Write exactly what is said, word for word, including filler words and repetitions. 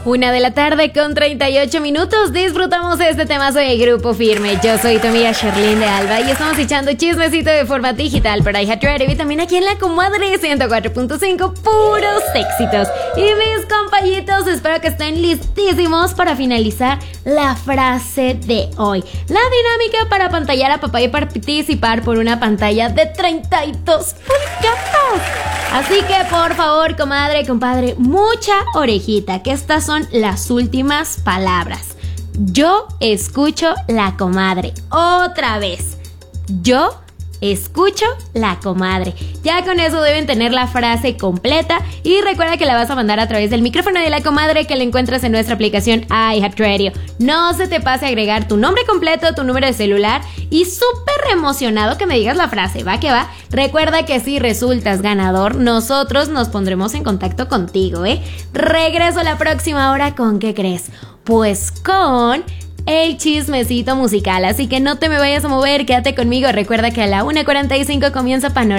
Una de la tarde con treinta y ocho minutos. Disfrutamos de este temazo de Grupo Firme. Yo soy tu amiga Sherlyn de Alba y estamos echando chismecito de forma digital para iHeartRadio y también aquí en La Comadre ciento cuatro punto cinco, puros éxitos. Y mis compañitos, espero que estén listísimos para finalizar la frase de hoy. La dinámica para pantallar a papá y participar por una pantalla de treinta y dos pulgadas. Así que por favor, comadre, compadre, mucha orejita, que estas son las últimas palabras. Yo escucho La Comadre. Otra vez. Yo escucho La Comadre. Ya con eso deben tener la frase completa. Y recuerda que la vas a mandar a través del micrófono de La Comadre, que la encuentras en nuestra aplicación iHeartRadio. No se te pase a agregar tu nombre completo, tu número de celular y súper emocionado que me digas la frase. Va que va. Recuerda que si resultas ganador, nosotros nos pondremos en contacto contigo, ¿eh? Regreso la próxima hora. ¿Con qué crees? Pues con el chismecito musical, así que no te me vayas a mover, quédate conmigo. Recuerda que a la una cuarenta y cinco comienza Panorama